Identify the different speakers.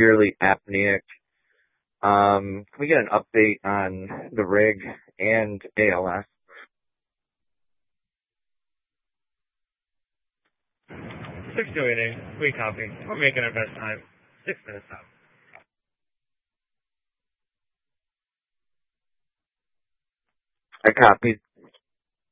Speaker 1: severely apneic. Can we get an update on the rig and ALS?
Speaker 2: 6 2 we copy. We're making our best time. 6 minutes out.
Speaker 1: I copied.